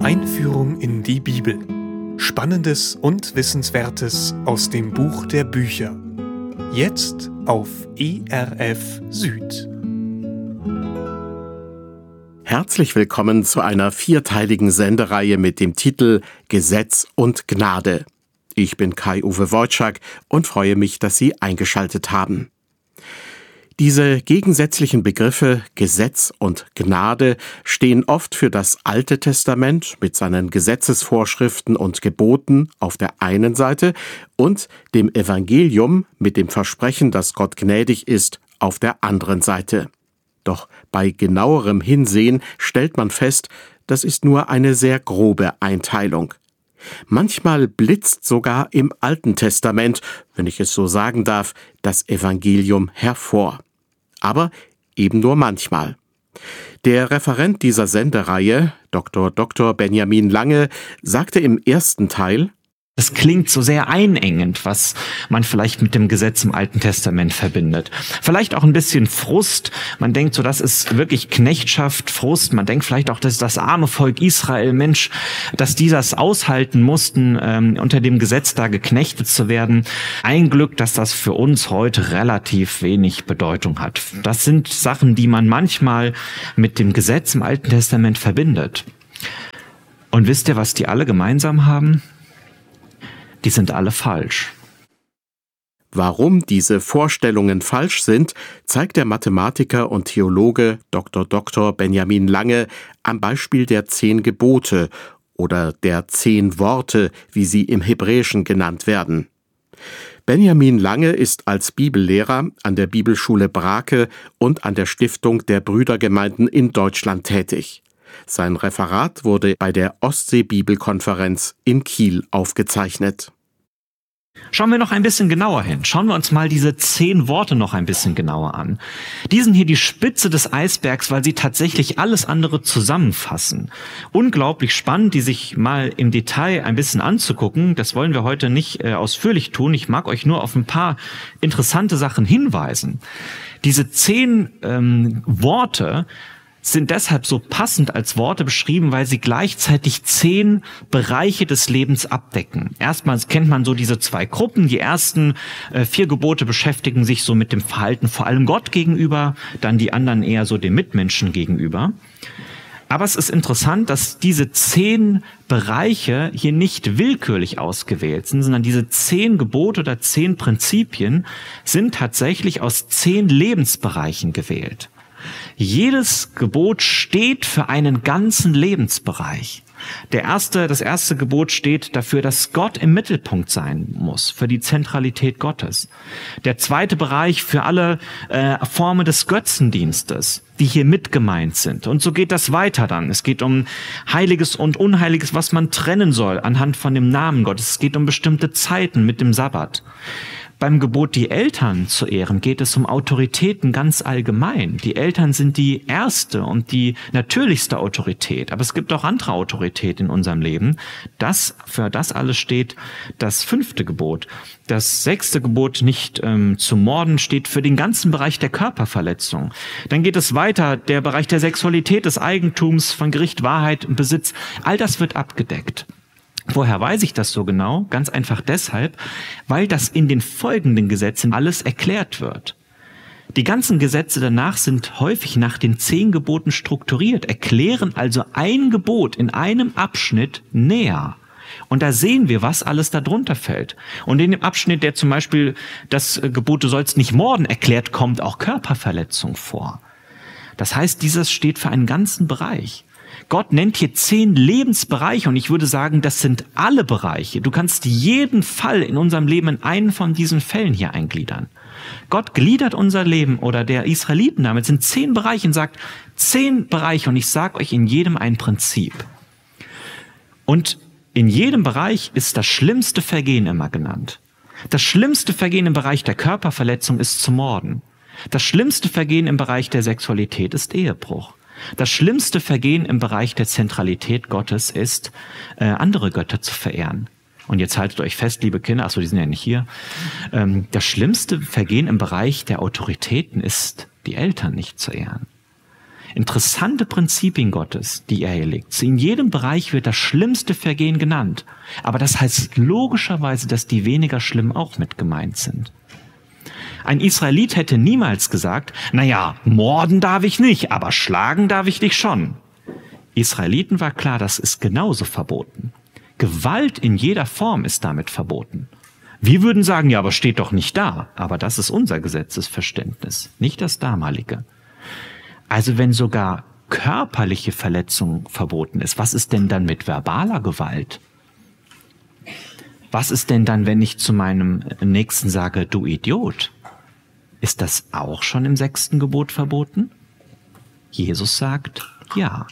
Einführung in die Bibel. Spannendes und Wissenswertes aus dem Buch der Bücher. Jetzt auf ERF Süd. Herzlich willkommen zu einer 4-teiligen Sendereihe mit dem Titel Gesetz und Gnade. Ich bin Kai-Uwe Wojczak und freue mich, dass Sie eingeschaltet haben. Diese gegensätzlichen Begriffe Gesetz und Gnade stehen oft für das Alte Testament mit seinen Gesetzesvorschriften und Geboten auf der einen Seite und dem Evangelium mit dem Versprechen, dass Gott gnädig ist, auf der anderen Seite. Doch bei genauerem Hinsehen stellt man fest, das ist nur eine sehr grobe Einteilung. Manchmal blitzt sogar im Alten Testament, wenn ich es so sagen darf, das Evangelium hervor. Aber eben nur manchmal. Der Referent dieser Sendereihe, Dr. Benjamin Lange, sagte im ersten Teil: Es klingt so sehr einengend, was man vielleicht mit dem Gesetz im Alten Testament verbindet. Vielleicht auch ein bisschen Frust. Man denkt so, das ist wirklich Knechtschaft, Frust. Man denkt vielleicht auch, dass das arme Volk Israel, Mensch, dass die das aushalten mussten, unter dem Gesetz da geknechtet zu werden. Ein Glück, dass das für uns heute relativ wenig Bedeutung hat. Das sind Sachen, die man manchmal mit dem Gesetz im Alten Testament verbindet. Und wisst ihr, was die alle gemeinsam haben? Die sind alle falsch. Warum diese Vorstellungen falsch sind, zeigt der Mathematiker und Theologe Dr. Benjamin Lange am Beispiel der 10 Gebote oder der 10 Worte, wie sie im Hebräischen genannt werden. Benjamin Lange ist als Bibellehrer an der Bibelschule Brake und an der Stiftung der Brüdergemeinden in Deutschland tätig. Sein Referat wurde bei der Ostsee-Bibelkonferenz in Kiel aufgezeichnet. Schauen wir noch ein bisschen genauer hin. Schauen wir uns mal diese 10 Worte noch ein bisschen genauer an. Die sind hier die Spitze des Eisbergs, weil sie tatsächlich alles andere zusammenfassen. Unglaublich spannend, die sich mal im Detail ein bisschen anzugucken. Das wollen wir heute nicht ausführlich tun. Ich mag euch nur auf ein paar interessante Sachen hinweisen. Diese 10 Worte sind deshalb so passend als Worte beschrieben, weil sie gleichzeitig 10 Bereiche des Lebens abdecken. Erstmals kennt man so diese 2 Gruppen. Die ersten 4 Gebote beschäftigen sich so mit dem Verhalten vor allem Gott gegenüber, dann die anderen eher so dem Mitmenschen gegenüber. Aber es ist interessant, dass diese 10 Bereiche hier nicht willkürlich ausgewählt sind, sondern diese 10 Gebote oder 10 Prinzipien sind tatsächlich aus 10 Lebensbereichen gewählt. Jedes Gebot steht für einen ganzen Lebensbereich. Das erste Gebot steht dafür, dass Gott im Mittelpunkt sein muss, für die Zentralität Gottes. Der zweite Bereich für alle Formen des Götzendienstes, die hier mit gemeint sind. Und so geht das weiter dann. Es geht um Heiliges und Unheiliges, was man trennen soll anhand von dem Namen Gottes. Es geht um bestimmte Zeiten mit dem Sabbat. Beim Gebot, die Eltern zu ehren, geht es um Autoritäten ganz allgemein. Die Eltern sind die erste und die natürlichste Autorität. Aber es gibt auch andere Autorität in unserem Leben. Für das alles steht das 5. Gebot. Das 6. Gebot, nicht zu morden, steht für den ganzen Bereich der Körperverletzung. Dann geht es weiter, der Bereich der Sexualität, des Eigentums, von Gericht, Wahrheit und Besitz. All das wird abgedeckt. Woher weiß ich das so genau? Ganz einfach deshalb, weil das in den folgenden Gesetzen alles erklärt wird. Die ganzen Gesetze danach sind häufig nach den 10 Geboten strukturiert, erklären also ein Gebot in einem Abschnitt näher. Und da sehen wir, was alles darunter fällt. Und in dem Abschnitt, der zum Beispiel das Gebot, du sollst nicht morden, erklärt, kommt auch Körperverletzung vor. Das heißt, dieses steht für einen ganzen Bereich. Gott nennt hier 10 Lebensbereiche und ich würde sagen, das sind alle Bereiche. Du kannst jeden Fall in unserem Leben in einen von diesen Fällen hier eingliedern. Gott gliedert unser Leben oder der Israeliten damit sind 10 Bereiche und sagt 10 Bereiche und ich sage euch in jedem ein Prinzip. Und in jedem Bereich ist das schlimmste Vergehen immer genannt. Das schlimmste Vergehen im Bereich der Körperverletzung ist zu morden. Das schlimmste Vergehen im Bereich der Sexualität ist Ehebruch. Das schlimmste Vergehen im Bereich der Zentralität Gottes ist, andere Götter zu verehren. Und jetzt haltet euch fest, liebe Kinder, die sind ja nicht hier. Das schlimmste Vergehen im Bereich der Autoritäten ist, die Eltern nicht zu ehren. Interessante Prinzipien Gottes, die er hier legt. In jedem Bereich wird das schlimmste Vergehen genannt. Aber das heißt logischerweise, dass die weniger schlimm auch mit gemeint sind. Ein Israelit hätte niemals gesagt, naja, morden darf ich nicht, aber schlagen darf ich dich schon. Israeliten war klar, das ist genauso verboten. Gewalt in jeder Form ist damit verboten. Wir würden sagen, ja, aber steht doch nicht da. Aber das ist unser Gesetzesverständnis, nicht das damalige. Also wenn sogar körperliche Verletzung verboten ist, was ist denn dann mit verbaler Gewalt? Was ist denn dann, wenn ich zu meinem Nächsten sage, du Idiot? Ist das auch schon im 6. Gebot verboten? Jesus sagt, ja.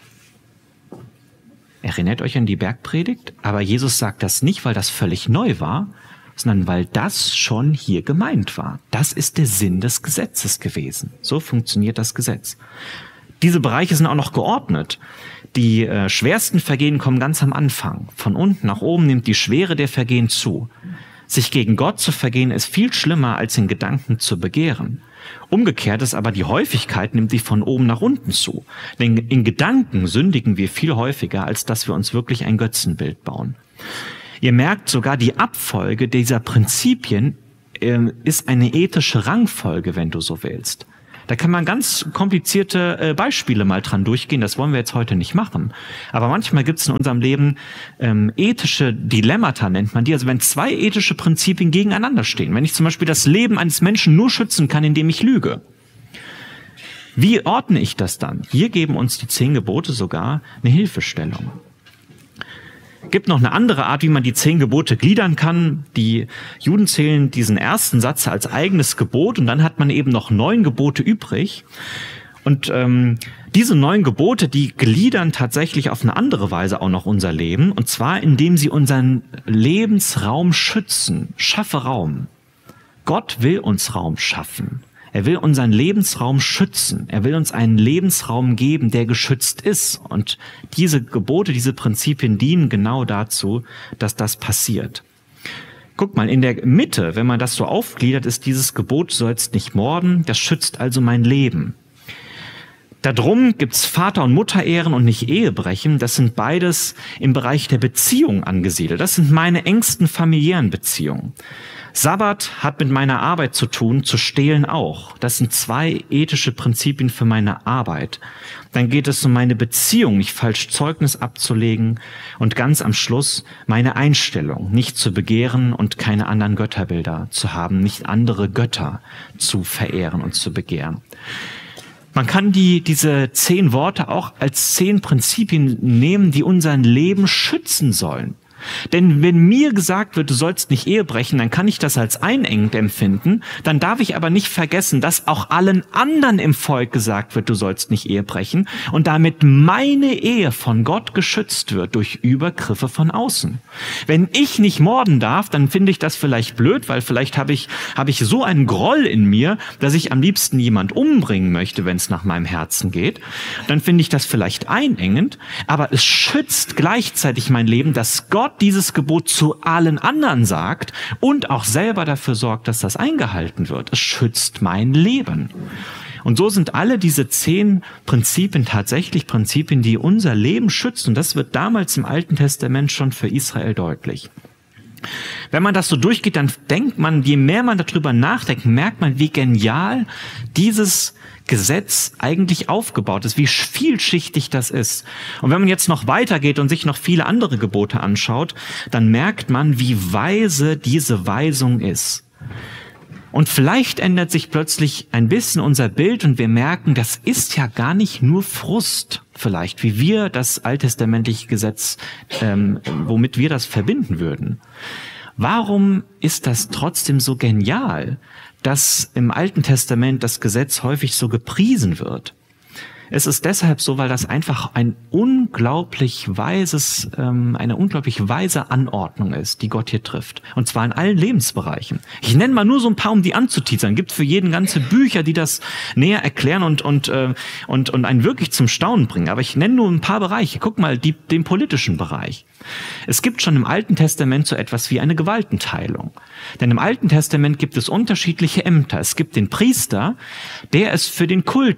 Erinnert euch an die Bergpredigt? Aber Jesus sagt das nicht, weil das völlig neu war, sondern weil das schon hier gemeint war. Das ist der Sinn des Gesetzes gewesen. So funktioniert das Gesetz. Diese Bereiche sind auch noch geordnet. Die schwersten Vergehen kommen ganz am Anfang. Von unten nach oben nimmt die Schwere der Vergehen zu. Sich gegen Gott zu vergehen ist viel schlimmer, als in Gedanken zu begehren. Umgekehrt ist aber die Häufigkeit, nimmt die von oben nach unten zu. Denn in Gedanken sündigen wir viel häufiger, als dass wir uns wirklich ein Götzenbild bauen. Ihr merkt, sogar die Abfolge dieser Prinzipien ist eine ethische Rangfolge, wenn du so willst. Da kann man ganz komplizierte Beispiele mal dran durchgehen, das wollen wir jetzt heute nicht machen. Aber manchmal gibt es in unserem Leben ethische Dilemmata, nennt man die. Also wenn zwei ethische Prinzipien gegeneinander stehen. Wenn ich zum Beispiel das Leben eines Menschen nur schützen kann, indem ich lüge. Wie ordne ich das dann? Hier geben uns die 10 Gebote sogar eine Hilfestellung. Gibt noch eine andere Art, wie man die 10 Gebote gliedern kann. Die Juden zählen diesen ersten Satz als eigenes Gebot und dann hat man eben noch 9 Gebote übrig. Und diese 9 Gebote, die gliedern tatsächlich auf eine andere Weise auch noch unser Leben. Und zwar, indem sie unseren Lebensraum schützen. Schaffe Raum. Gott will uns Raum schaffen. Er will unseren Lebensraum schützen. Er will uns einen Lebensraum geben, der geschützt ist. Und diese Gebote, diese Prinzipien dienen genau dazu, dass das passiert. Guck mal, in der Mitte, wenn man das so aufgliedert, ist dieses Gebot, du sollst nicht morden. Das schützt also mein Leben. Darum gibt's Vater- und Mutterehren und nicht Ehebrechen. Das sind beides im Bereich der Beziehung angesiedelt. Das sind meine engsten familiären Beziehungen. Sabbat hat mit meiner Arbeit zu tun, zu stehlen auch. Das sind 2 ethische Prinzipien für meine Arbeit. Dann geht es um meine Beziehung, nicht falsch Zeugnis abzulegen. Und ganz am Schluss meine Einstellung, nicht zu begehren und keine anderen Götterbilder zu haben, nicht andere Götter zu verehren und zu begehren. Man kann diese 10 Worte auch als 10 Prinzipien nehmen, die unser Leben schützen sollen. Denn wenn mir gesagt wird, du sollst nicht Ehe brechen, dann kann ich das als einengend empfinden. Dann darf ich aber nicht vergessen, dass auch allen anderen im Volk gesagt wird, du sollst nicht Ehe brechen. Und damit meine Ehe von Gott geschützt wird durch Übergriffe von außen. Wenn ich nicht morden darf, dann finde ich das vielleicht blöd, weil vielleicht habe ich so einen Groll in mir, dass ich am liebsten jemand umbringen möchte, wenn es nach meinem Herzen geht. Dann finde ich das vielleicht einengend, aber es schützt gleichzeitig mein Leben, dass Gott dieses Gebot zu allen anderen sagt und auch selber dafür sorgt, dass das eingehalten wird. Es schützt mein Leben. Und so sind alle diese 10 Prinzipien tatsächlich Prinzipien, die unser Leben schützen. Und das wird damals im Alten Testament schon für Israel deutlich. Wenn man das so durchgeht, dann denkt man, je mehr man darüber nachdenkt, merkt man, wie genial dieses Gesetz eigentlich aufgebaut ist, wie vielschichtig das ist. Und wenn man jetzt noch weitergeht und sich noch viele andere Gebote anschaut, dann merkt man, wie weise diese Weisung ist. Und vielleicht ändert sich plötzlich ein bisschen unser Bild und wir merken, das ist ja gar nicht nur Frust, vielleicht, wie wir das alttestamentliche Gesetz, womit wir das verbinden würden. Warum ist das trotzdem so genial, dass im Alten Testament das Gesetz häufig so gepriesen wird? Es ist deshalb so, weil das einfach eine unglaublich weise Anordnung ist, die Gott hier trifft. Und zwar in allen Lebensbereichen. Ich nenne mal nur so ein paar, um die anzuteasern. Gibt für jeden ganze Bücher, die das näher erklären und einen wirklich zum Staunen bringen. Aber ich nenne nur ein paar Bereiche. Guck mal, den politischen Bereich. Es gibt schon im Alten Testament so etwas wie eine Gewaltenteilung. Denn im Alten Testament gibt es unterschiedliche Ämter. Es gibt den Priester, der ist für den Kult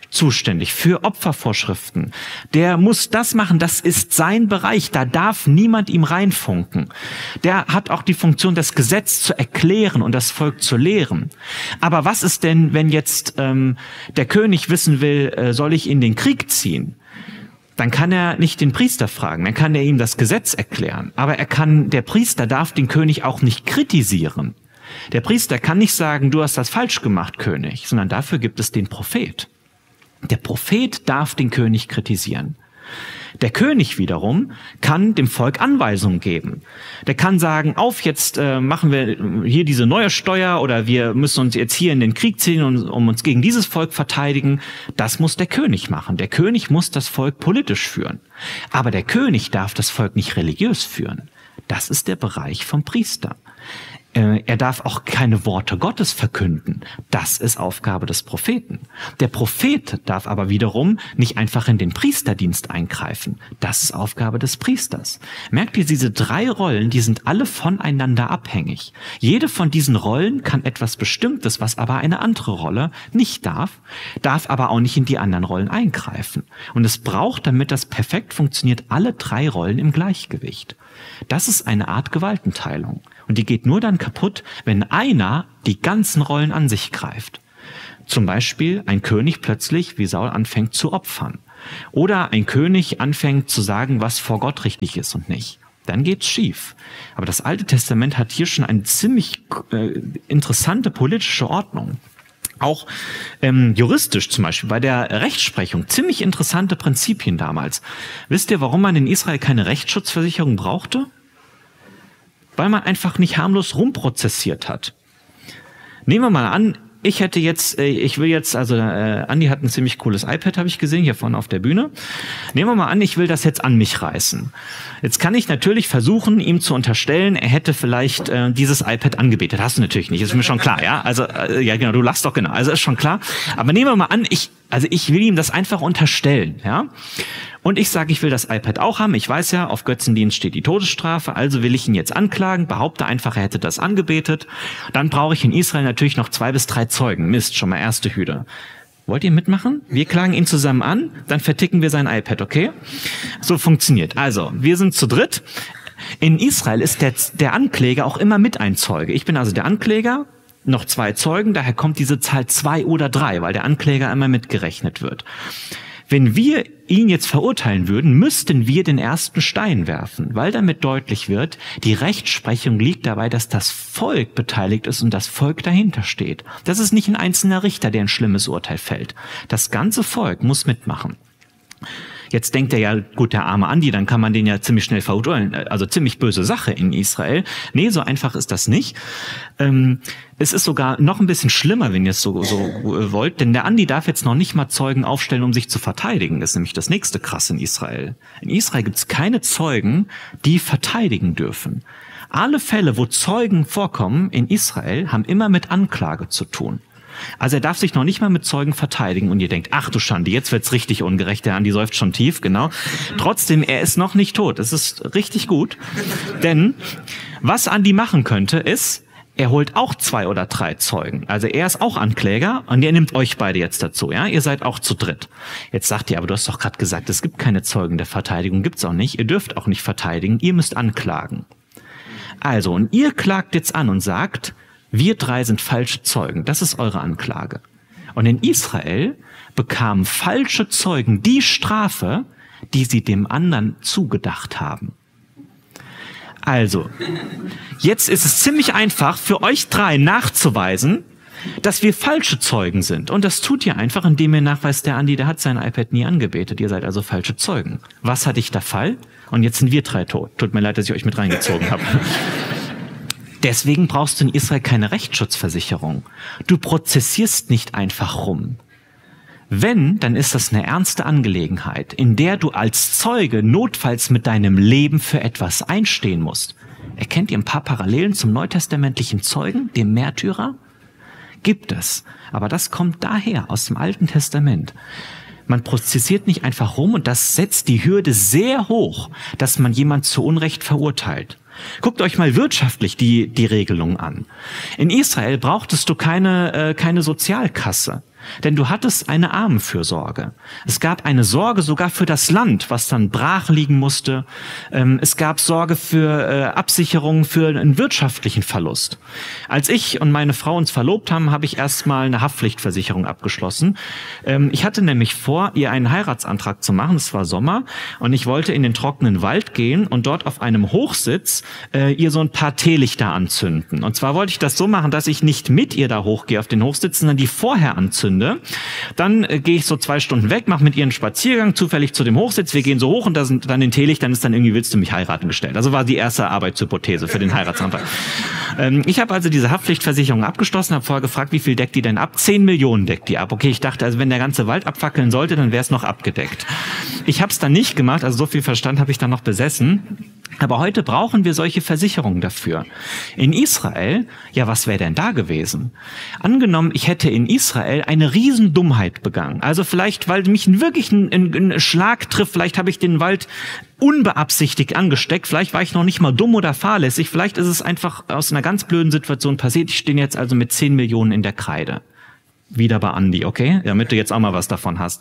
zuständig für Opfervorschriften. Der muss das machen, das ist sein Bereich, da darf niemand ihm reinfunken. Der hat auch die Funktion, das Gesetz zu erklären und das Volk zu lehren. Aber was ist denn, wenn jetzt der König wissen will, soll ich in den Krieg ziehen? Dann kann er nicht den Priester fragen, dann kann er ihm das Gesetz erklären. Aber der Priester darf den König auch nicht kritisieren. Der Priester kann nicht sagen, du hast das falsch gemacht, König, sondern dafür gibt es den Prophet. Der Prophet darf den König kritisieren. Der König wiederum kann dem Volk Anweisungen geben. Der kann sagen, jetzt machen wir hier diese neue Steuer oder wir müssen uns jetzt hier in den Krieg ziehen, um uns gegen dieses Volk verteidigen. Das muss der König machen. Der König muss das Volk politisch führen. Aber der König darf das Volk nicht religiös führen. Das ist der Bereich vom Priester. Er darf auch keine Worte Gottes verkünden. Das ist Aufgabe des Propheten. Der Prophet darf aber wiederum nicht einfach in den Priesterdienst eingreifen. Das ist Aufgabe des Priesters. Merkt ihr, diese 3 Rollen, die sind alle voneinander abhängig. Jede von diesen Rollen kann etwas Bestimmtes, was aber eine andere Rolle nicht darf aber auch nicht in die anderen Rollen eingreifen. Und es braucht, damit das perfekt funktioniert, alle 3 Rollen im Gleichgewicht. Das ist eine Art Gewaltenteilung. Und die geht nur dann kaputt, wenn einer die ganzen Rollen an sich greift. Zum Beispiel ein König plötzlich, wie Saul, anfängt zu opfern. Oder ein König anfängt zu sagen, was vor Gott richtig ist und nicht. Dann geht's schief. Aber das Alte Testament hat hier schon eine ziemlich interessante politische Ordnung. Auch juristisch zum Beispiel, bei der Rechtsprechung, ziemlich interessante Prinzipien damals. Wisst ihr, warum man in Israel keine Rechtsschutzversicherung brauchte? Weil man einfach nicht harmlos rumprozessiert hat. Nehmen wir mal an, Andi hat ein ziemlich cooles iPad, habe ich gesehen, hier vorne auf der Bühne. Nehmen wir mal an, ich will das jetzt an mich reißen. Jetzt kann ich natürlich versuchen, ihm zu unterstellen, er hätte vielleicht dieses iPad angebetet. Hast du natürlich nicht, ist mir schon klar, ja? Also, ja genau, du lachst doch genau, also ist schon klar. Aber nehmen wir mal an, ich will ihm das einfach unterstellen, ja? Und ich sage, ich will das iPad auch haben. Ich weiß ja, auf Götzendienst steht die Todesstrafe, also will ich ihn jetzt anklagen, behaupte einfach, er hätte das angebetet. Dann brauche ich in Israel natürlich noch 2 bis 3 Zeugen. Mist, schon mal erste Hürde. Wollt ihr mitmachen? Wir klagen ihn zusammen an, dann verticken wir sein iPad, okay? So funktioniert. Also, wir sind zu dritt. In Israel ist der Ankläger auch immer mit ein Zeuge. Ich bin also der Ankläger, noch 2 Zeugen, daher kommt diese Zahl 2 oder 3, weil der Ankläger immer mitgerechnet wird. Wenn wir ihn jetzt verurteilen würden, müssten wir den ersten Stein werfen, weil damit deutlich wird, die Rechtsprechung liegt dabei, dass das Volk beteiligt ist und das Volk dahinter steht. Das ist nicht ein einzelner Richter, der ein schlimmes Urteil fällt. Das ganze Volk muss mitmachen. Jetzt denkt er ja, gut, der arme Andi, dann kann man den ja ziemlich schnell verurteilen. Also ziemlich böse Sache in Israel. Nee, so einfach ist das nicht. Es ist sogar noch ein bisschen schlimmer, wenn ihr es so wollt, denn der Andi darf jetzt noch nicht mal Zeugen aufstellen, um sich zu verteidigen. Das ist nämlich das nächste Krass in Israel. In Israel gibt es keine Zeugen, die verteidigen dürfen. Alle Fälle, wo Zeugen vorkommen in Israel, haben immer mit Anklage zu tun. Also er darf sich noch nicht mal mit Zeugen verteidigen und ihr denkt, ach du Schande, jetzt wird's richtig ungerecht, der Andi säuft schon tief, genau. Trotzdem, er ist noch nicht tot, es ist richtig gut, denn was Andi machen könnte ist, er holt auch 2 oder 3 Zeugen. Also er ist auch Ankläger und er nimmt euch beide jetzt dazu, ja? Ihr seid auch zu dritt. Jetzt sagt ihr, aber du hast doch gerade gesagt, es gibt keine Zeugen der Verteidigung, gibt's auch nicht. Ihr dürft auch nicht verteidigen, ihr müsst anklagen. Also, und ihr klagt jetzt an und sagt, wir 3 sind falsche Zeugen. Das ist eure Anklage. Und in Israel bekamen falsche Zeugen die Strafe, die sie dem anderen zugedacht haben. Also, jetzt ist es ziemlich einfach für euch 3 nachzuweisen, dass wir falsche Zeugen sind. Und das tut ihr einfach, indem ihr nachweist, der Andi, der hat sein iPad nie angebetet. Ihr seid also falsche Zeugen. Was hatte ich der Fall? Und jetzt sind wir 3 tot. Tut mir leid, dass ich euch mit reingezogen habe. Deswegen brauchst du in Israel keine Rechtsschutzversicherung. Du prozessierst nicht einfach rum. Wenn, dann ist das eine ernste Angelegenheit, in der du als Zeuge notfalls mit deinem Leben für etwas einstehen musst. Erkennt ihr ein paar Parallelen zum neutestamentlichen Zeugen, dem Märtyrer? Gibt es. Aber das kommt daher, aus dem Alten Testament. Man prozessiert nicht einfach rum und das setzt die Hürde sehr hoch, dass man jemand zu Unrecht verurteilt. Guckt euch mal wirtschaftlich die Regelung an. In Israel brauchtest du keine Sozialkasse. Denn du hattest eine Armenfürsorge. Es gab eine Sorge sogar für das Land, was dann brach liegen musste. Es gab Sorge für Absicherung für einen wirtschaftlichen Verlust. Als ich und meine Frau uns verlobt haben, habe ich erstmal eine Haftpflichtversicherung abgeschlossen. Ich hatte nämlich vor, ihr einen Heiratsantrag zu machen. Es war Sommer und ich wollte in den trockenen Wald gehen und dort auf einem Hochsitz ihr so ein paar Teelichter anzünden. Und zwar wollte ich das so machen, dass ich nicht mit ihr da hochgehe auf den Hochsitz, sondern die vorher anzünde. Dann gehe ich so 2 Stunden weg, mache mit ihr einen Spaziergang, zufällig zu dem Hochsitz. Wir gehen so hoch und da sind dann den Teelichtern ist dann irgendwie willst du mich heiraten gestellt. Also war die erste Arbeitshypothese für den Heiratsantrag. Ich habe also diese Haftpflichtversicherung abgeschlossen, habe vorher gefragt, wie viel deckt die denn ab? 10 Millionen deckt die ab. Okay, ich dachte, also wenn der ganze Wald abfackeln sollte, dann wäre es noch abgedeckt. Ich habe es dann nicht gemacht, also so viel Verstand habe ich dann noch besessen. Aber heute brauchen wir solche Versicherungen dafür. In Israel, ja, was wäre denn da gewesen? Angenommen, ich hätte in Israel eine Riesendummheit begangen. Also vielleicht, weil mich wirklich ein Schlag trifft, vielleicht habe ich den Wald unbeabsichtigt angesteckt, vielleicht war ich noch nicht mal dumm oder fahrlässig, vielleicht ist es einfach aus einer ganz blöden Situation passiert. Ich stehe jetzt also mit 10 Millionen in der Kreide. Wieder bei Andi, okay? Damit du jetzt auch mal was davon hast.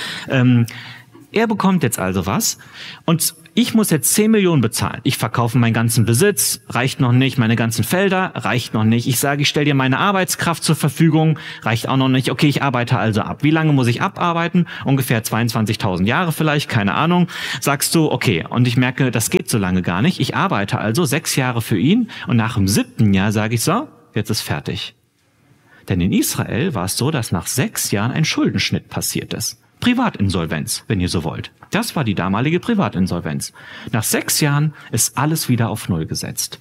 Er bekommt jetzt also was und ich muss jetzt 10 Millionen bezahlen. Ich verkaufe meinen ganzen Besitz, reicht noch nicht. Meine ganzen Felder, reicht noch nicht. Ich sage, ich stelle dir meine Arbeitskraft zur Verfügung, reicht auch noch nicht. Okay, ich arbeite also ab. Wie lange muss ich abarbeiten? Ungefähr 22.000 Jahre vielleicht, keine Ahnung. Sagst du, okay, und ich merke, das geht so lange gar nicht. Ich arbeite also 6 Jahre für ihn und nach dem 7. Jahr sage ich so, jetzt ist fertig. Denn in Israel war es so, dass nach 6 Jahren ein Schuldenschnitt passiert ist. Privatinsolvenz, wenn ihr so wollt. Das war die damalige Privatinsolvenz. Nach 6 Jahren ist alles wieder auf Null gesetzt.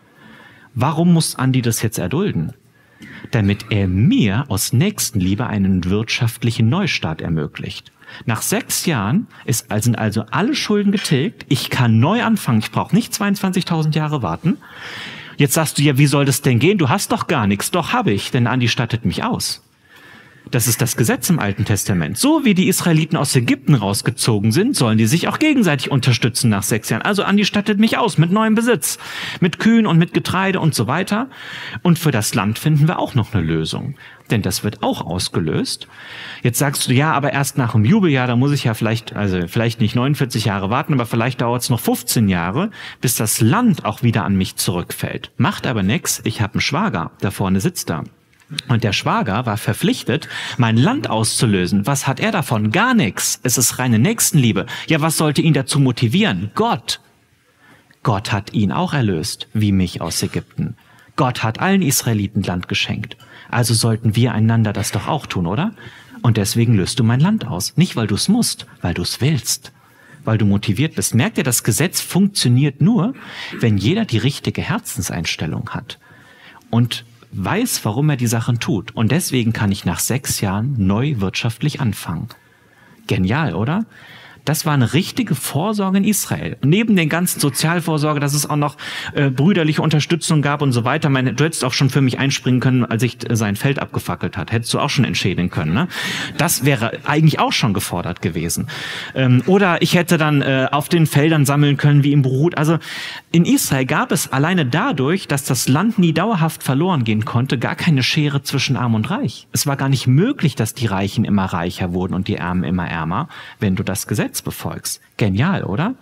Warum muss Andi das jetzt erdulden? Damit er mir aus Nächstenliebe einen wirtschaftlichen Neustart ermöglicht. Nach 6 Jahren sind also alle Schulden getilgt. Ich kann neu anfangen. Ich brauche nicht 22.000 Jahre warten. Jetzt sagst du ja, wie soll das denn gehen? Du hast doch gar nichts. Doch habe ich, denn Andi stattet mich aus. Das ist das Gesetz im Alten Testament. So wie die Israeliten aus Ägypten rausgezogen sind, sollen die sich auch gegenseitig unterstützen nach 6 Jahren. Also Andi stattet mich aus mit neuem Besitz, mit Kühen und mit Getreide und so weiter. Und für das Land finden wir auch noch eine Lösung. Denn das wird auch ausgelöst. Jetzt sagst du, ja, aber erst nach dem Jubeljahr, da muss ich ja vielleicht nicht 49 Jahre warten, aber vielleicht dauert es noch 15 Jahre, bis das Land auch wieder an mich zurückfällt. Macht aber nichts, ich habe einen Schwager, da vorne sitzt er. Und der Schwager war verpflichtet, mein Land auszulösen. Was hat er davon? Gar nichts. Es ist reine Nächstenliebe. Ja, was sollte ihn dazu motivieren? Gott. Gott hat ihn auch erlöst, wie mich aus Ägypten. Gott hat allen Israeliten Land geschenkt. Also sollten wir einander das doch auch tun, oder? Und deswegen löst du mein Land aus. Nicht, weil du es musst, weil du es willst. Weil du motiviert bist. Merkt ihr, das Gesetz funktioniert nur, wenn jeder die richtige Herzenseinstellung hat. Und weiß, warum er die Sachen tut. Und deswegen kann ich nach 6 Jahren neu wirtschaftlich anfangen. Genial, oder? Das war eine richtige Vorsorge in Israel. Neben den ganzen Sozialvorsorge, dass es auch noch brüderliche Unterstützung gab und so weiter. Du hättest auch schon für mich einspringen können, als ich sein Feld abgefackelt hat. Hättest du auch schon entschädigen können. Ne? Das wäre eigentlich auch schon gefordert gewesen. Oder ich hätte dann auf den Feldern sammeln können, wie im Brut. Also in Israel gab es alleine dadurch, dass das Land nie dauerhaft verloren gehen konnte, gar keine Schere zwischen Arm und Reich. Es war gar nicht möglich, dass die Reichen immer reicher wurden und die Armen immer ärmer, wenn du das Gesetz befolgst. Genial, oder?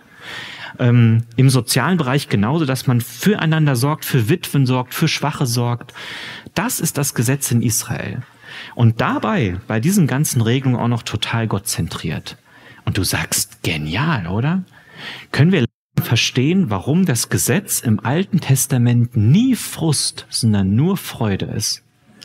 Im sozialen Bereich genauso, dass man füreinander sorgt, für Witwen sorgt, für Schwache sorgt. Das ist das Gesetz in Israel. Und dabei, bei diesen ganzen Regelungen auch noch total gottzentriert. Und du sagst, genial, oder? Können wir verstehen, warum das Gesetz im Alten Testament nie Frust, sondern nur Freude ist?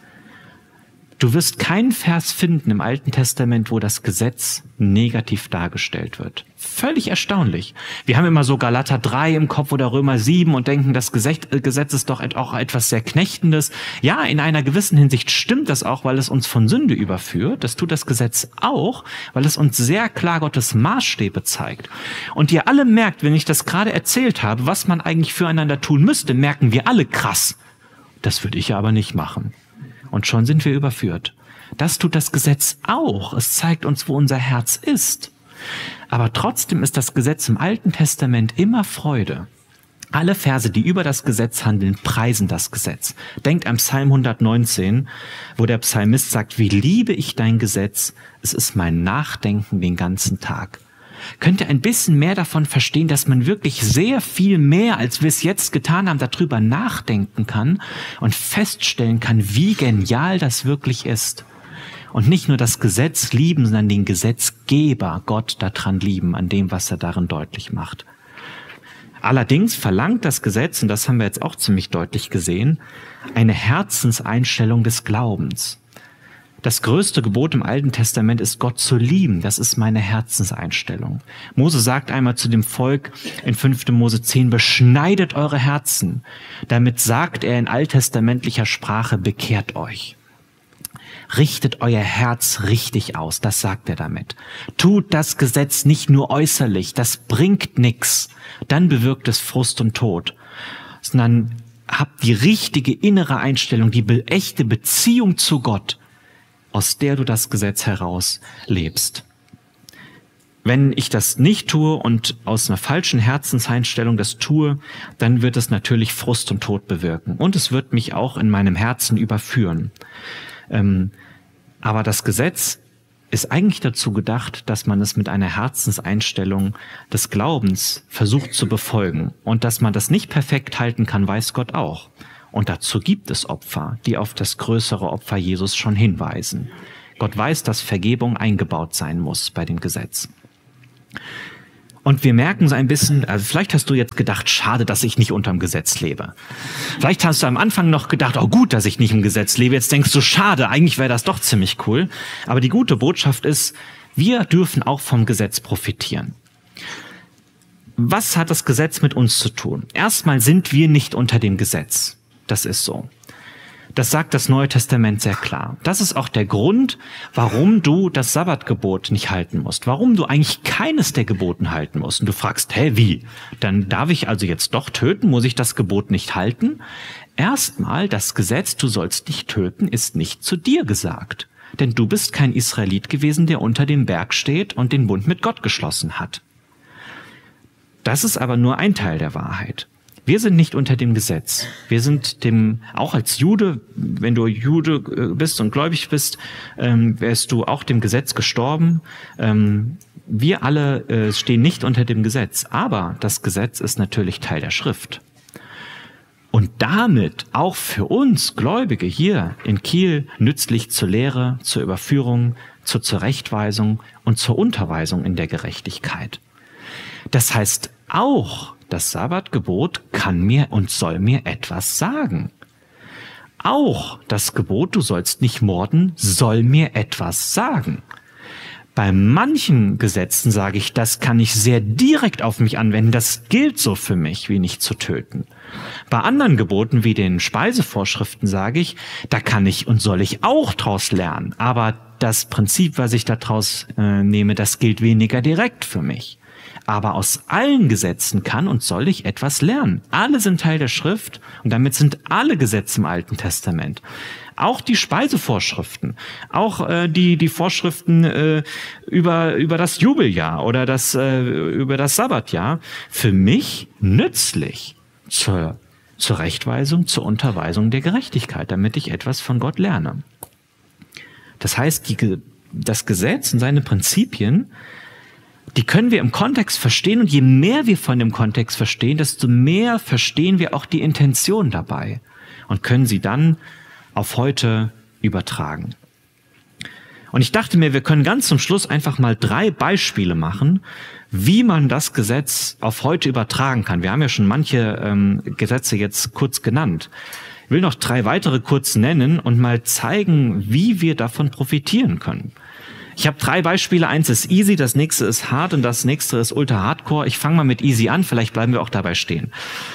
Du wirst keinen Vers finden im Alten Testament, wo das Gesetz negativ dargestellt wird. Völlig erstaunlich. Wir haben immer so Galater 3 im Kopf oder Römer 7 und denken, das Gesetz ist doch auch etwas sehr Knechtendes. Ja, in einer gewissen Hinsicht stimmt das auch, weil es uns von Sünde überführt. Das tut das Gesetz auch, weil es uns sehr klar Gottes Maßstäbe zeigt. Und ihr alle merkt, wenn ich das gerade erzählt habe, was man eigentlich füreinander tun müsste, merken wir alle krass. Das würde ich ja aber nicht machen. Und schon sind wir überführt. Das tut das Gesetz auch. Es zeigt uns, wo unser Herz ist. Aber trotzdem ist das Gesetz im Alten Testament immer Freude. Alle Verse, die über das Gesetz handeln, preisen das Gesetz. Denkt an Psalm 119, wo der Psalmist sagt, wie liebe ich dein Gesetz, es ist mein Nachdenken den ganzen Tag. Könnt ihr ein bisschen mehr davon verstehen, dass man wirklich sehr viel mehr, als wir es jetzt getan haben, darüber nachdenken kann und feststellen kann, wie genial das wirklich ist. Und nicht nur das Gesetz lieben, sondern den Gesetzgeber Gott daran lieben, an dem, was er darin deutlich macht. Allerdings verlangt das Gesetz, und das haben wir jetzt auch ziemlich deutlich gesehen, eine Herzenseinstellung des Glaubens. Das größte Gebot im Alten Testament ist, Gott zu lieben. Das ist meine Herzenseinstellung. Mose sagt einmal zu dem Volk in 5. Mose 10, beschneidet eure Herzen. Damit sagt er in alttestamentlicher Sprache, bekehrt euch. Richtet euer Herz richtig aus, das sagt er damit. Tut das Gesetz nicht nur äußerlich, das bringt nichts, dann bewirkt es Frust und Tod, sondern habt die richtige innere Einstellung, die echte Beziehung zu Gott, aus der du das Gesetz heraus lebst. Wenn ich das nicht tue und aus einer falschen Herzenseinstellung das tue, dann wird es natürlich Frust und Tod bewirken und es wird mich auch in meinem Herzen überführen. Aber das Gesetz ist eigentlich dazu gedacht, dass man es mit einer Herzenseinstellung des Glaubens versucht zu befolgen. Und dass man das nicht perfekt halten kann, weiß Gott auch. Und dazu gibt es Opfer, die auf das größere Opfer Jesus schon hinweisen. Gott weiß, dass Vergebung eingebaut sein muss bei dem Gesetz. Und wir merken so ein bisschen, also vielleicht hast du jetzt gedacht, schade, dass ich nicht unterm Gesetz lebe. Vielleicht hast du am Anfang noch gedacht, oh gut, dass ich nicht im Gesetz lebe. Jetzt denkst du, schade, eigentlich wäre das doch ziemlich cool. Aber die gute Botschaft ist, wir dürfen auch vom Gesetz profitieren. Was hat das Gesetz mit uns zu tun? Erstmal sind wir nicht unter dem Gesetz. Das ist so. Das sagt das Neue Testament sehr klar. Das ist auch der Grund, warum du das Sabbatgebot nicht halten musst. Warum du eigentlich keines der Geboten halten musst. Und du fragst, wie? Dann darf ich also jetzt doch töten? Muss ich das Gebot nicht halten? Erstmal, das Gesetz, du sollst nicht töten, ist nicht zu dir gesagt. Denn du bist kein Israelit gewesen, der unter dem Berg steht und den Bund mit Gott geschlossen hat. Das ist aber nur ein Teil der Wahrheit. Wir sind nicht unter dem Gesetz. Wir sind auch als Jude, wenn du Jude bist und gläubig bist, wärst du auch dem Gesetz gestorben. Wir alle stehen nicht unter dem Gesetz. Aber das Gesetz ist natürlich Teil der Schrift. Und damit auch für uns Gläubige hier in Kiel nützlich zur Lehre, zur Überführung, zur Zurechtweisung und zur Unterweisung in der Gerechtigkeit. Das heißt auch, das Sabbatgebot kann mir und soll mir etwas sagen. Auch das Gebot, du sollst nicht morden, soll mir etwas sagen. Bei manchen Gesetzen sage ich, das kann ich sehr direkt auf mich anwenden, das gilt so für mich, wie nicht zu töten. Bei anderen Geboten, wie den Speisevorschriften, sage ich, da kann ich und soll ich auch draus lernen. Aber das Prinzip, was ich daraus nehme, das gilt weniger direkt für mich. Aber aus allen Gesetzen kann und soll ich etwas lernen. Alle sind Teil der Schrift und damit sind alle Gesetze im Alten Testament. Auch die Speisevorschriften, auch die Vorschriften über das Jubeljahr oder über das Sabbatjahr, für mich nützlich zur Rechtweisung, zur Unterweisung der Gerechtigkeit, damit ich etwas von Gott lerne. Das heißt, das Gesetz und seine Prinzipien, die können wir im Kontext verstehen und je mehr wir von dem Kontext verstehen, desto mehr verstehen wir auch die Intention dabei und können sie dann auf heute übertragen. Und ich dachte mir, wir können ganz zum Schluss einfach mal 3 Beispiele machen, wie man das Gesetz auf heute übertragen kann. Wir haben ja schon manche Gesetze jetzt kurz genannt. Ich will noch 3 weitere kurz nennen und mal zeigen, wie wir davon profitieren können. Ich habe 3 Beispiele. Eins ist easy, das nächste ist hart und das nächste ist ultra hardcore. Ich fange mal mit easy an, vielleicht bleiben wir auch dabei stehen.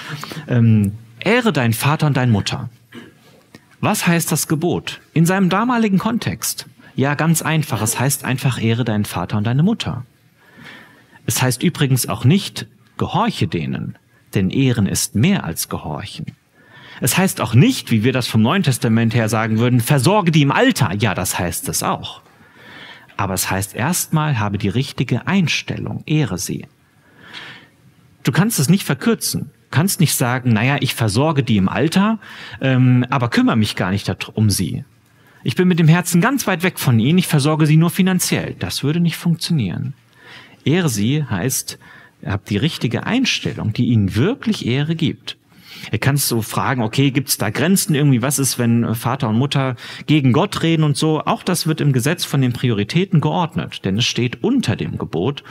Ehre deinen Vater und deine Mutter. Was heißt das Gebot? In seinem damaligen Kontext. Ja, ganz einfach. Es heißt einfach, ehre deinen Vater und deine Mutter. Es heißt übrigens auch nicht, gehorche denen, denn Ehren ist mehr als Gehorchen. Es heißt auch nicht, wie wir das vom Neuen Testament her sagen würden, versorge die im Alter. Ja, das heißt es auch. Aber es heißt erstmal, habe die richtige Einstellung, ehre sie. Du kannst es nicht verkürzen. kannst nicht sagen, naja, ich versorge die im Alter, aber kümmere mich gar nicht um sie. Ich bin mit dem Herzen ganz weit weg von ihnen, ich versorge sie nur finanziell. Das würde nicht funktionieren. Ehre sie heißt, ihr habt die richtige Einstellung, die ihnen wirklich Ehre gibt. Ihr kannst so fragen, okay, gibt es da Grenzen irgendwie? Was ist, wenn Vater und Mutter gegen Gott reden und so? Auch das wird im Gesetz von den Prioritäten geordnet, denn es steht unter dem Gebot,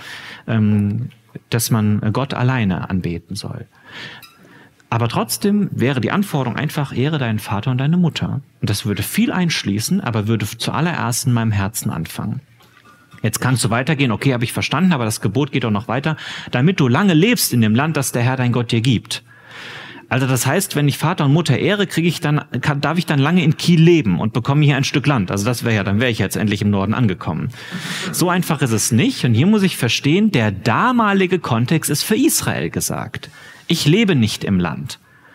dass man Gott alleine anbeten soll. Aber trotzdem wäre die Anforderung einfach, ehre deinen Vater und deine Mutter. Und das würde viel einschließen, aber würde zuallererst in meinem Herzen anfangen. Jetzt kannst du weitergehen, okay, habe ich verstanden, aber das Gebot geht auch noch weiter, damit du lange lebst in dem Land, das der Herr dein Gott dir gibt. Also das heißt, wenn ich Vater und Mutter ehre, darf ich dann lange in Kiel leben und bekomme hier ein Stück Land. Also das dann wäre ich jetzt endlich im Norden angekommen. So einfach ist es nicht. Und hier muss ich verstehen, der damalige Kontext ist für Israel gesagt. Ich lebe nicht im Land.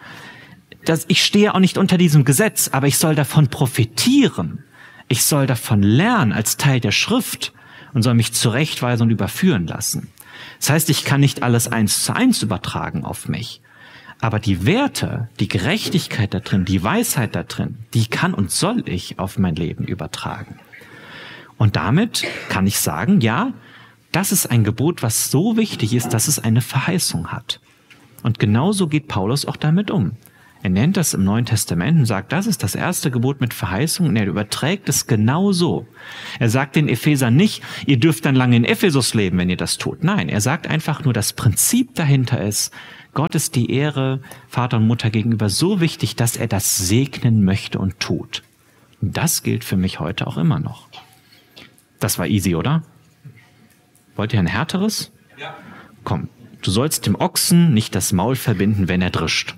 Ich stehe auch nicht unter diesem Gesetz, aber ich soll davon profitieren. Ich soll davon lernen als Teil der Schrift und soll mich zurechtweisen und überführen lassen. Das heißt, ich kann nicht alles 1:1 übertragen auf mich. Aber die Werte, die Gerechtigkeit da drin, die Weisheit da drin, die kann und soll ich auf mein Leben übertragen. Und damit kann ich sagen, ja, das ist ein Gebot, was so wichtig ist, dass es eine Verheißung hat. Und genauso geht Paulus auch damit um. Er nennt das im Neuen Testament und sagt, das ist das erste Gebot mit Verheißung und er überträgt es genauso. Er sagt den Ephesern nicht, ihr dürft dann lange in Ephesus leben, wenn ihr das tut. Nein, er sagt einfach nur, das Prinzip dahinter ist, Gott ist die Ehre Vater und Mutter gegenüber so wichtig, dass er das segnen möchte und tut. Und das gilt für mich heute auch immer noch. Das war easy, oder? Wollt ihr ein härteres? Ja. Komm, du sollst dem Ochsen nicht das Maul verbinden, wenn er drischt.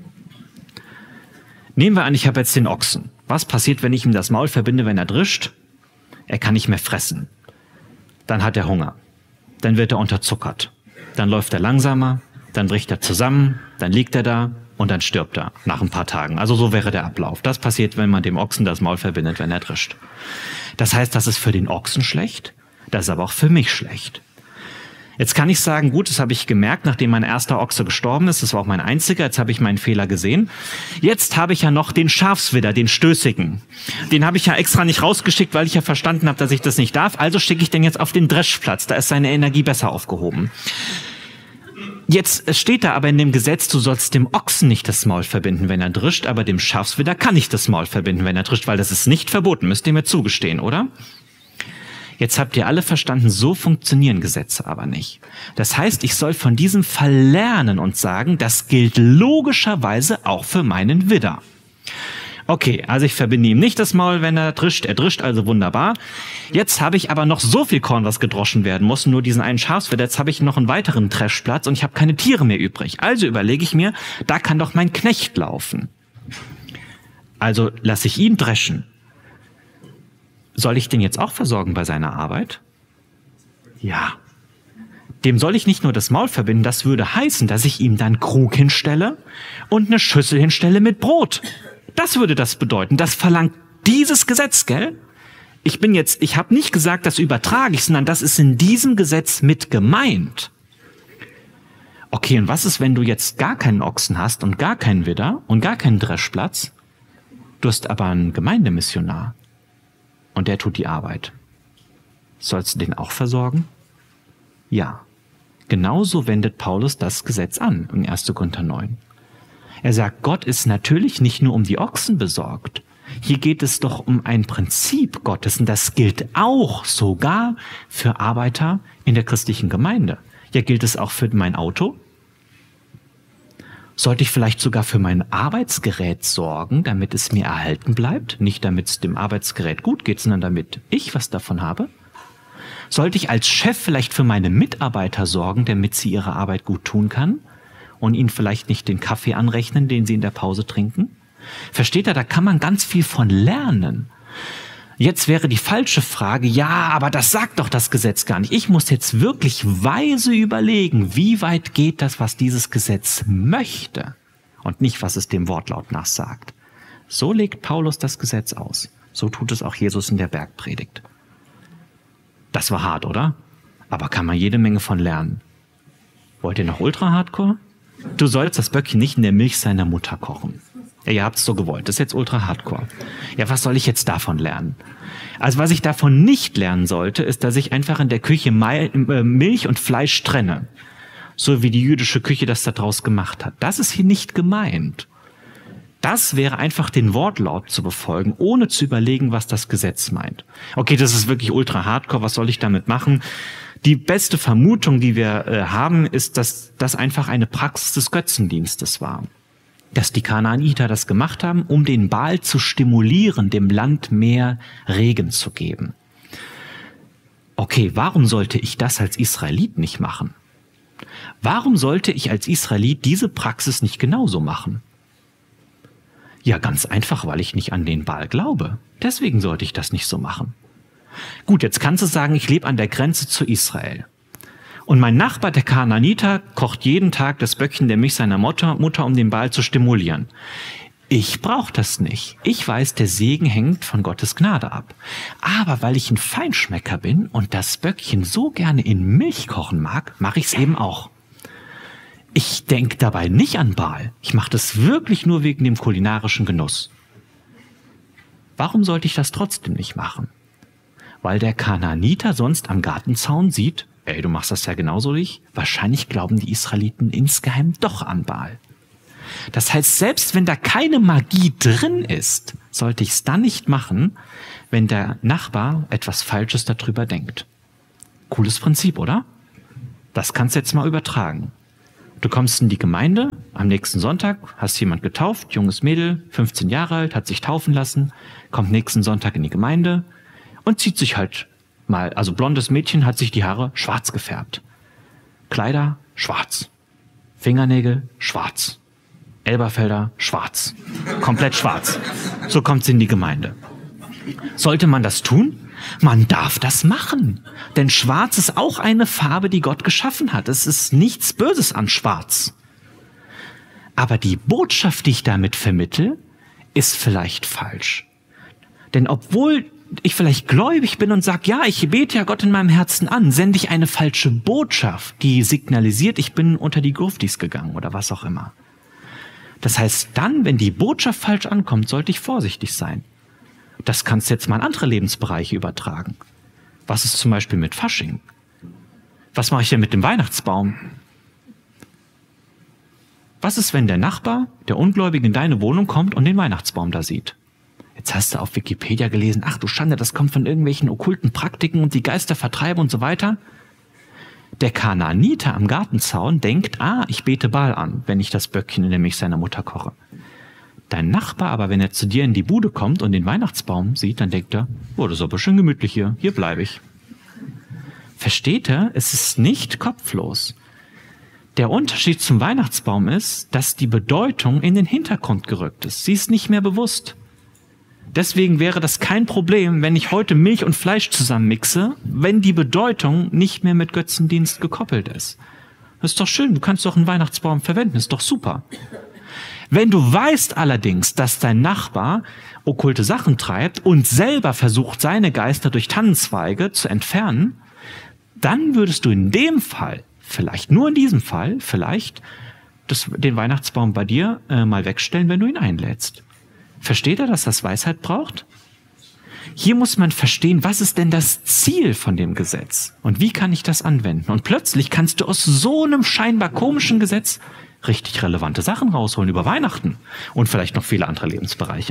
Nehmen wir an, ich habe jetzt den Ochsen. Was passiert, wenn ich ihm das Maul verbinde, wenn er drischt? Er kann nicht mehr fressen. Dann hat er Hunger. Dann wird er unterzuckert. Dann läuft er langsamer. Dann bricht er zusammen, dann liegt er da und dann stirbt er nach ein paar Tagen. Also so wäre der Ablauf. Das passiert, wenn man dem Ochsen das Maul verbindet, wenn er drischt. Das heißt, das ist für den Ochsen schlecht, das ist aber auch für mich schlecht. Jetzt kann ich sagen, gut, das habe ich gemerkt, nachdem mein erster Ochse gestorben ist, das war auch mein einziger, jetzt habe ich meinen Fehler gesehen. Jetzt habe ich ja noch den Schafswidder, den Stößigen. Den habe ich ja extra nicht rausgeschickt, weil ich ja verstanden habe, dass ich das nicht darf. Also schicke ich den jetzt auf den Dreschplatz, da ist seine Energie besser aufgehoben. Jetzt steht da aber in dem Gesetz, du sollst dem Ochsen nicht das Maul verbinden, wenn er drischt, aber dem Schafswidder kann ich das Maul verbinden, wenn er drischt, weil das ist nicht verboten, müsst ihr mir zugestehen, oder? Jetzt habt ihr alle verstanden, so funktionieren Gesetze aber nicht. Das heißt, ich soll von diesem Fall lernen und sagen, das gilt logischerweise auch für meinen Widder. Okay, also ich verbinde ihm nicht das Maul, wenn er drischt also wunderbar. Jetzt habe ich aber noch so viel Korn, was gedroschen werden muss, nur diesen einen Schafswidder, jetzt habe ich noch einen weiteren Dreschplatz und ich habe keine Tiere mehr übrig. Also überlege ich mir, da kann doch mein Knecht laufen. Also lasse ich ihn dreschen. Soll ich den jetzt auch versorgen bei seiner Arbeit? Ja. Dem soll ich nicht nur das Maul verbinden, das würde heißen, dass ich ihm dann Krug hinstelle und eine Schüssel hinstelle mit Brot. Das würde das bedeuten. Das verlangt dieses Gesetz, gell? Ich habe nicht gesagt, das übertrage ich, sondern das ist in diesem Gesetz mit gemeint. Okay, und was ist, wenn du jetzt gar keinen Ochsen hast und gar keinen Widder und gar keinen Dreschplatz? Du hast aber einen Gemeindemissionar und der tut die Arbeit. Sollst du den auch versorgen? Ja. Genauso wendet Paulus das Gesetz an in 1. Korinther 9. Er sagt, Gott ist natürlich nicht nur um die Ochsen besorgt. Hier geht es doch um ein Prinzip Gottes und das gilt auch sogar für Arbeiter in der christlichen Gemeinde. Ja, gilt es auch für mein Auto? Sollte ich vielleicht sogar für mein Arbeitsgerät sorgen, damit es mir erhalten bleibt? Nicht damit es dem Arbeitsgerät gut geht, sondern damit ich was davon habe? Sollte ich als Chef vielleicht für meine Mitarbeiter sorgen, damit sie ihre Arbeit gut tun kann? Und ihnen vielleicht nicht den Kaffee anrechnen, den sie in der Pause trinken? Versteht ihr, da kann man ganz viel von lernen. Jetzt wäre die falsche Frage, ja, aber das sagt doch das Gesetz gar nicht. Ich muss jetzt wirklich weise überlegen, wie weit geht das, was dieses Gesetz möchte und nicht, was es dem Wortlaut nach sagt. So legt Paulus das Gesetz aus. So tut es auch Jesus in der Bergpredigt. Das war hart, oder? Aber kann man jede Menge von lernen. Wollt ihr noch ultra hardcore? du sollst das Böckchen nicht in der Milch seiner Mutter kochen. Ja, ihr habt es so gewollt. Das ist jetzt ultra hardcore. Ja, was soll ich jetzt davon lernen? Also was ich davon nicht lernen sollte, ist, dass ich einfach in der Küche Milch und Fleisch trenne. So wie die jüdische Küche das da draus gemacht hat. Das ist hier nicht gemeint. Das wäre einfach den Wortlaut zu befolgen, ohne zu überlegen, was das Gesetz meint. Okay, das ist wirklich ultra hardcore. Was soll ich damit machen? Die beste Vermutung, die wir haben, ist, dass das einfach eine Praxis des Götzendienstes war. Dass die Kanaaniter das gemacht haben, um den Baal zu stimulieren, dem Land mehr Regen zu geben. Okay, warum sollte ich das als Israelit nicht machen? Warum sollte ich als Israelit diese Praxis nicht genauso machen? Ja, ganz einfach, weil ich nicht an den Baal glaube. Deswegen sollte ich das nicht so machen. Gut, jetzt kannst du sagen, ich lebe an der Grenze zu Israel. Und mein Nachbar, der Kanaaniter, kocht jeden Tag das Böckchen der Milch seiner Mutter, um den Baal zu stimulieren. Ich brauche das nicht. Ich weiß, der Segen hängt von Gottes Gnade ab. Aber weil ich ein Feinschmecker bin und das Böckchen so gerne in Milch kochen mag, mache ich es eben auch. Ich denke dabei nicht an Baal. Ich mache das wirklich nur wegen dem kulinarischen Genuss. Warum sollte ich das trotzdem nicht machen? Weil der Kanaaniter sonst am Gartenzaun sieht, ey, du machst das ja genauso wie ich. Wahrscheinlich glauben die Israeliten insgeheim doch an Baal. Das heißt, selbst wenn da keine Magie drin ist, sollte ich es dann nicht machen, wenn der Nachbar etwas Falsches darüber denkt. Cooles Prinzip, oder? Das kannst du jetzt mal übertragen. Du kommst in die Gemeinde, am nächsten Sonntag hast jemand getauft, junges Mädel, 15 Jahre alt, hat sich taufen lassen, kommt nächsten Sonntag in die Gemeinde und zieht sich halt mal, also blondes Mädchen hat sich die Haare schwarz gefärbt. Kleider schwarz. Fingernägel schwarz. Elberfelder schwarz. Komplett schwarz. So kommt sie in die Gemeinde. Sollte man das tun? Man darf das machen. Denn schwarz ist auch eine Farbe, die Gott geschaffen hat. Es ist nichts Böses an schwarz. Aber die Botschaft, die ich damit vermittle, ist vielleicht falsch. Denn obwohl ich vielleicht gläubig bin und sage, ja, ich bete ja Gott in meinem Herzen an, sende ich eine falsche Botschaft, die signalisiert, ich bin unter die Gruftis gegangen oder was auch immer. Das heißt, dann, wenn die Botschaft falsch ankommt, sollte ich vorsichtig sein. Das kannst du jetzt mal in andere Lebensbereiche übertragen. Was ist zum Beispiel mit Fasching? Was mache ich denn mit dem Weihnachtsbaum? Was ist, wenn der Nachbar, der Ungläubige, in deine Wohnung kommt und den Weihnachtsbaum da sieht? Jetzt hast du auf Wikipedia gelesen, ach du Schande, das kommt von irgendwelchen okkulten Praktiken und die Geister vertreiben und so weiter. Der Kanaaniter am Gartenzaun denkt, ich bete Baal an, wenn ich das Böckchen in der Milch seiner Mutter koche. Dein Nachbar aber, wenn er zu dir in die Bude kommt und den Weihnachtsbaum sieht, dann denkt er, oh, das ist aber schön gemütlich hier bleibe ich. Versteht er? Es ist nicht kopflos. Der Unterschied zum Weihnachtsbaum ist, dass die Bedeutung in den Hintergrund gerückt ist. Sie ist nicht mehr bewusst. Deswegen wäre das kein Problem, wenn ich heute Milch und Fleisch zusammenmixe, wenn die Bedeutung nicht mehr mit Götzendienst gekoppelt ist. Das ist doch schön, du kannst doch einen Weihnachtsbaum verwenden, ist doch super. Wenn du weißt allerdings, dass dein Nachbar okkulte Sachen treibt und selber versucht, seine Geister durch Tannenzweige zu entfernen, dann würdest du in dem Fall, vielleicht nur in diesem Fall, vielleicht den Weihnachtsbaum bei dir mal wegstellen, wenn du ihn einlädst. Versteht er, dass das Weisheit braucht? Hier muss man verstehen, was ist denn das Ziel von dem Gesetz? Und wie kann ich das anwenden? Und plötzlich kannst du aus so einem scheinbar komischen Gesetz richtig relevante Sachen rausholen über Weihnachten und vielleicht noch viele andere Lebensbereiche.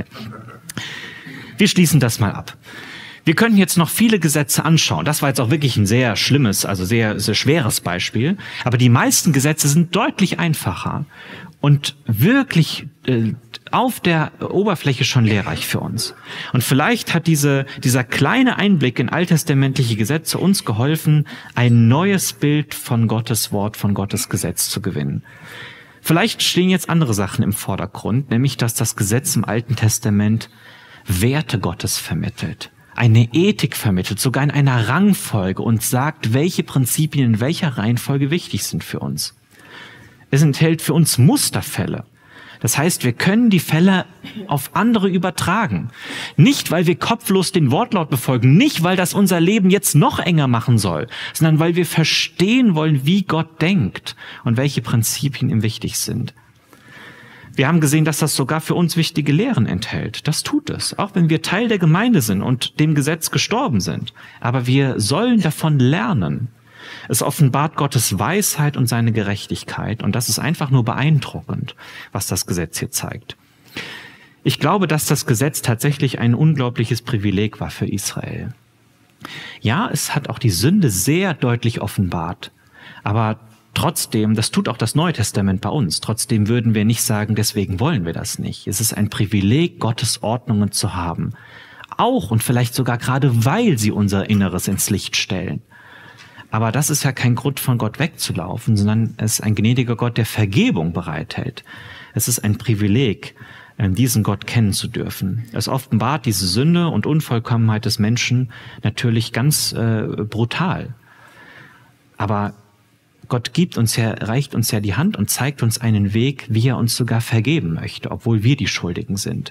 Wir schließen das mal ab. Wir können jetzt noch viele Gesetze anschauen. Das war jetzt auch wirklich ein sehr schlimmes, also sehr, sehr schweres Beispiel. Aber die meisten Gesetze sind deutlich einfacher und wirklich auf der Oberfläche schon lehrreich für uns. Und vielleicht hat dieser kleine Einblick in alttestamentliche Gesetze uns geholfen, ein neues Bild von Gottes Wort, von Gottes Gesetz zu gewinnen. Vielleicht stehen jetzt andere Sachen im Vordergrund, nämlich dass das Gesetz im Alten Testament Werte Gottes vermittelt, eine Ethik vermittelt, sogar in einer Rangfolge und sagt, welche Prinzipien in welcher Reihenfolge wichtig sind für uns. Es enthält für uns Musterfälle. Das heißt, wir können die Fälle auf andere übertragen. Nicht, weil wir kopflos den Wortlaut befolgen, nicht, weil das unser Leben jetzt noch enger machen soll, sondern weil wir verstehen wollen, wie Gott denkt und welche Prinzipien ihm wichtig sind. Wir haben gesehen, dass das sogar für uns wichtige Lehren enthält. Das tut es, auch wenn wir Teil der Gemeinde sind und dem Gesetz gestorben sind. Aber wir sollen davon lernen. Es offenbart Gottes Weisheit und seine Gerechtigkeit. Und das ist einfach nur beeindruckend, was das Gesetz hier zeigt. Ich glaube, dass das Gesetz tatsächlich ein unglaubliches Privileg war für Israel. Ja, es hat auch die Sünde sehr deutlich offenbart. Aber trotzdem, das tut auch das Neue Testament bei uns, trotzdem würden wir nicht sagen, deswegen wollen wir das nicht. Es ist ein Privileg, Gottes Ordnungen zu haben. Auch und vielleicht sogar gerade, weil sie unser Inneres ins Licht stellen. Aber das ist ja kein Grund, von Gott wegzulaufen, sondern es ist ein gnädiger Gott, der Vergebung bereithält. Es ist ein Privileg, diesen Gott kennen zu dürfen. Es offenbart diese Sünde und Unvollkommenheit des Menschen natürlich ganz brutal. Aber Gott reicht uns ja die Hand und zeigt uns einen Weg, wie er uns sogar vergeben möchte, obwohl wir die Schuldigen sind.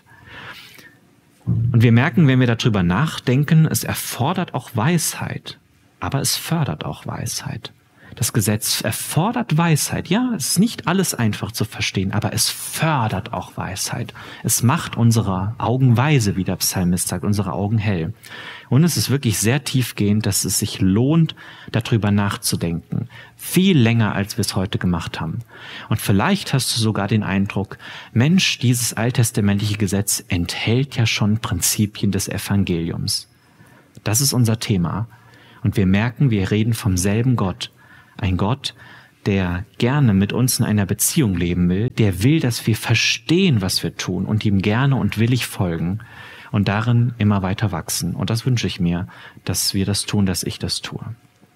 Und wir merken, wenn wir darüber nachdenken, es erfordert auch Weisheit. Aber es fördert auch Weisheit. Das Gesetz erfordert Weisheit. Ja, es ist nicht alles einfach zu verstehen, aber es fördert auch Weisheit. Es macht unsere Augen weise, wie der Psalmist sagt, unsere Augen hell. Und es ist wirklich sehr tiefgehend, dass es sich lohnt, darüber nachzudenken. Viel länger, als wir es heute gemacht haben. Und vielleicht hast du sogar den Eindruck, Mensch, dieses alttestamentliche Gesetz enthält ja schon Prinzipien des Evangeliums. Das ist unser Thema. Und wir merken, wir reden vom selben Gott. Ein Gott, der gerne mit uns in einer Beziehung leben will, der will, dass wir verstehen, was wir tun und ihm gerne und willig folgen und darin immer weiter wachsen. Und das wünsche ich mir, dass wir das tun, dass ich das tue.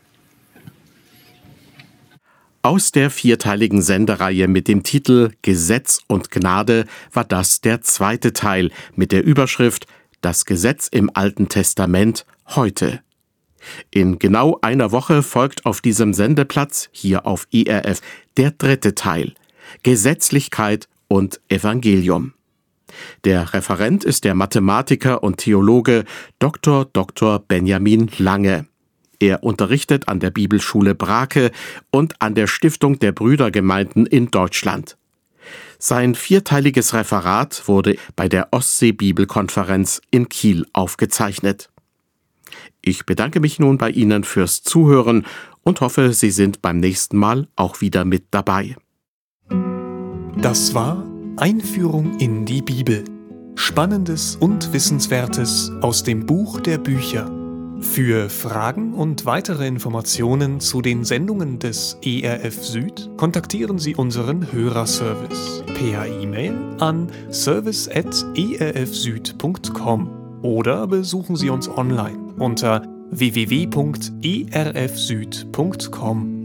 Aus der vierteiligen Sendereihe mit dem Titel Gesetz und Gnade war das der zweite Teil mit der Überschrift Das Gesetz im Alten Testament heute. In genau einer Woche folgt auf diesem Sendeplatz, hier auf ERF, der dritte Teil, Gesetzlichkeit und Evangelium. Der Referent ist der Mathematiker und Theologe Dr. Benjamin Lange. Er unterrichtet an der Bibelschule Brake und an der Stiftung der Brüdergemeinden in Deutschland. Sein vierteiliges Referat wurde bei der Ostsee-Bibelkonferenz in Kiel aufgezeichnet. Ich bedanke mich nun bei Ihnen fürs Zuhören und hoffe, Sie sind beim nächsten Mal auch wieder mit dabei. Das war Einführung in die Bibel. Spannendes und Wissenswertes aus dem Buch der Bücher. Für Fragen und weitere Informationen zu den Sendungen des ERF Süd kontaktieren Sie unseren Hörerservice per E-Mail an service@erfsüd.com oder besuchen Sie uns online unter www.erfsüd.com.